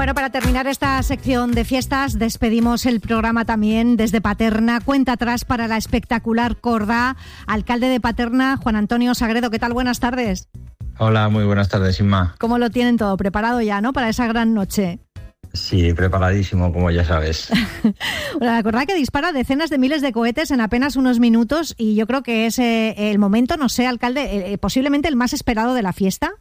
Bueno, para terminar esta sección de fiestas, despedimos el programa también desde Paterna. Cuenta atrás para la espectacular Cordá. Alcalde de Paterna, Juan Antonio Sagredo, ¿qué tal? Buenas tardes. Hola, muy buenas tardes, Inma. ¿Cómo lo tienen todo? ¿Preparado ya, no? Para esa gran noche. Sí, preparadísimo, como ya sabes. Bueno, la Cordá que dispara decenas de miles de cohetes en apenas unos minutos y yo creo que es el momento, no sé, alcalde, posiblemente el más esperado de la fiesta.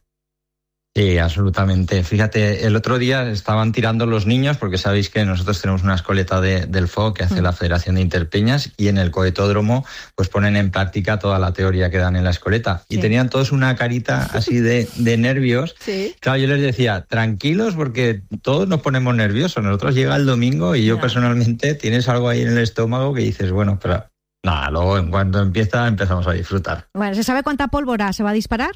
Sí, absolutamente. Fíjate, el otro día estaban tirando los niños, porque sabéis que nosotros tenemos una escoleta del FOC que hace la Federación de Interpeñas, y en el cohetódromo pues ponen en práctica toda la teoría que dan en la escoleta. Sí. Y tenían todos una carita así de nervios. Sí. Claro, yo les decía, tranquilos, porque todos nos ponemos nerviosos. Nosotros llega el domingo y yo personalmente tienes algo ahí en el estómago que dices, bueno, pero nada, luego en cuanto empezamos a disfrutar. Bueno, ¿se sabe cuánta pólvora se va a disparar?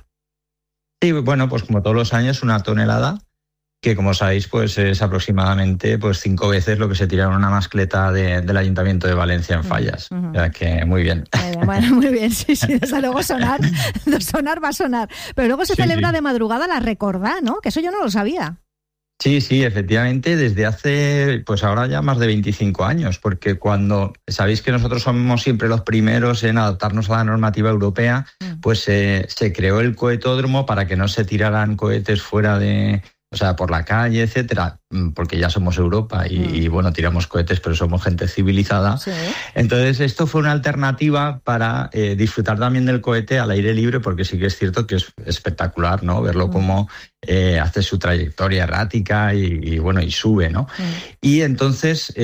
Sí, bueno, pues como todos los años, 1 tonelada, que como sabéis, pues es aproximadamente 5 veces lo que se tira en una mascleta del Ayuntamiento de Valencia en Fallas. O sea que muy bien. Bueno, muy bien, sí, desde luego sonar va a sonar. Pero luego se celebra de madrugada la Recordá, ¿no? Que eso yo no lo sabía. Sí, efectivamente, desde hace, pues ahora ya más de 25 años, porque cuando sabéis que nosotros somos siempre los primeros en adaptarnos a la normativa europea, pues se creó el cohetódromo para que no se tiraran cohetes fuera por la calle, etcétera, porque ya somos Europa y bueno, tiramos cohetes, pero somos gente civilizada. Sí. Entonces, esto fue una alternativa para disfrutar también del cohete al aire libre, porque sí que es cierto que es espectacular, ¿no? Verlo cómo hace su trayectoria errática y sube, ¿no? Y entonces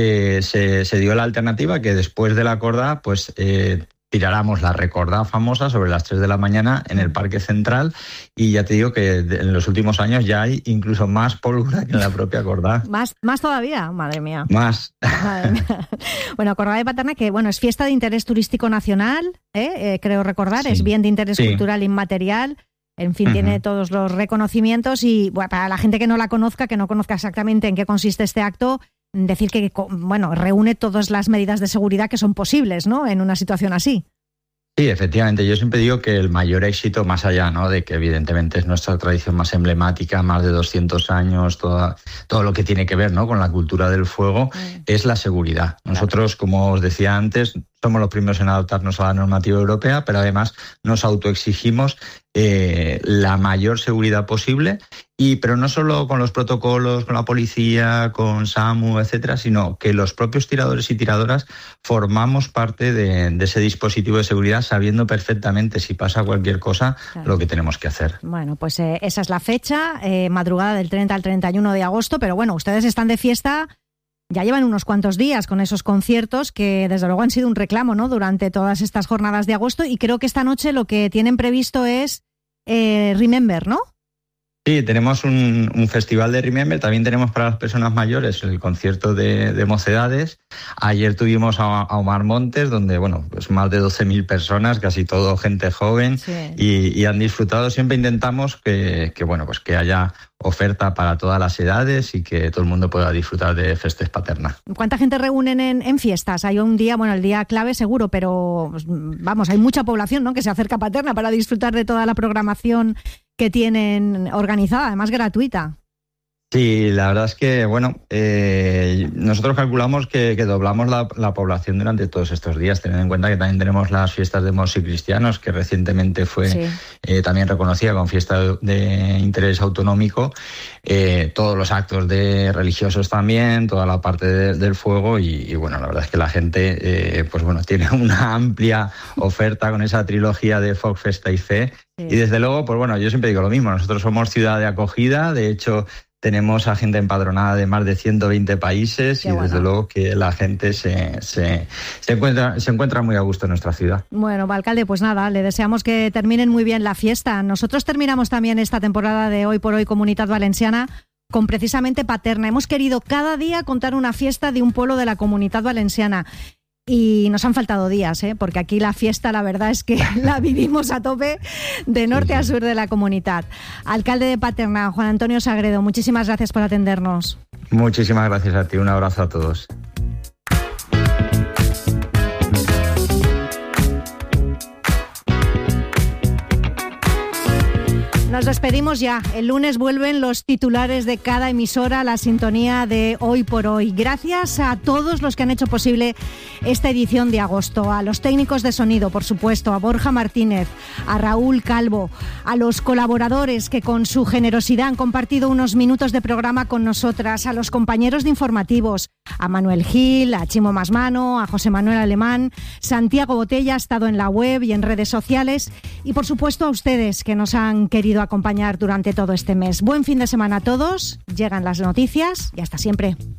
se dio la alternativa que después de la Cordá, pues tiráramos la Recordá famosa sobre las 3 de la mañana en el Parque Central, y ya te digo que en los últimos años ya hay incluso más pólvora que en la propia Cordá. ¿Más todavía? Madre mía. Más. Madre mía. Bueno, Cordá de Paterna, que bueno, es fiesta de interés turístico nacional, creo recordar, sí. Es bien de interés cultural inmaterial. En fin, tiene todos los reconocimientos y bueno, para la gente que no la conozca, que no conozca exactamente en qué consiste este acto, decir que bueno, reúne todas las medidas de seguridad que son posibles, ¿no? En una situación así. Sí, efectivamente. Yo siempre digo que el mayor éxito, más allá, ¿no?, de que evidentemente es nuestra tradición más emblemática, más de 200 años, todo lo que tiene que ver, ¿no?, con la cultura del fuego, es la seguridad. Nosotros, como os decía antes, somos los primeros en adaptarnos a la normativa europea, pero además nos autoexigimos la mayor seguridad posible, pero no solo con los protocolos, con la policía, con SAMU, etcétera, sino que los propios tiradores y tiradoras formamos parte de ese dispositivo de seguridad, sabiendo perfectamente si pasa cualquier cosa, lo que tenemos que hacer. Bueno, pues esa es la fecha, madrugada del 30 al 31 de agosto, pero bueno, ustedes están de fiesta. Ya llevan unos cuantos días con esos conciertos que desde luego han sido un reclamo, ¿no?, durante todas estas jornadas de agosto, y creo que esta noche lo que tienen previsto es Remember, ¿no? Sí, tenemos un festival de Remember, también tenemos para las personas mayores el concierto de Mocedades. Ayer tuvimos a Omar Montes, donde bueno, pues más de 12.000 personas, casi todo gente joven, y han disfrutado. Siempre intentamos que haya oferta para todas las edades y que todo el mundo pueda disfrutar de Festes Paterna. ¿Cuánta gente reúnen en fiestas? Hay un día, bueno, el día clave seguro, pero vamos, hay mucha población, ¿no?, que se acerca a Paterna para disfrutar de toda la programación que tienen organizada, además gratuita. Sí, la verdad es que, bueno, nosotros calculamos que doblamos la población durante todos estos días, teniendo en cuenta que también tenemos las fiestas de moros y cristianos, que recientemente fue también reconocida como fiesta de interés autonómico, todos los actos de religiosos también, toda la parte del fuego y bueno, la verdad es que la gente, tiene una amplia oferta con esa trilogía de Foc, Festa y Fe. Y desde luego, pues bueno, yo siempre digo lo mismo, nosotros somos ciudad de acogida, de hecho tenemos a gente empadronada de más de 120 países. Qué y desde luego que la gente se encuentra muy a gusto en nuestra ciudad. Bueno, alcalde, pues nada, le deseamos que terminen muy bien la fiesta. Nosotros terminamos también esta temporada de Hoy por Hoy Comunitat Valenciana con precisamente Paterna. Hemos querido cada día contar una fiesta de un pueblo de la Comunitat Valenciana. Y nos han faltado días, porque aquí la fiesta, la verdad es que la vivimos a tope de norte a sur de la comunidad. Alcalde de Paterna, Juan Antonio Sagredo, muchísimas gracias por atendernos. Muchísimas gracias a ti, un abrazo a todos. Nos despedimos ya. El lunes vuelven los titulares de cada emisora a la sintonía de Hoy por Hoy. Gracias a todos los que han hecho posible esta edición de agosto. A los técnicos de sonido, por supuesto, a Borja Martínez, a Raúl Calvo, a los colaboradores que con su generosidad han compartido unos minutos de programa con nosotras, a los compañeros de informativos, a Manuel Gil, a Chimo Masmano, a José Manuel Alemán, Santiago Botella ha estado en la web y en redes sociales y por supuesto a ustedes que nos han querido acompañar durante todo este mes. Buen fin de semana a todos, llegan las noticias y hasta siempre.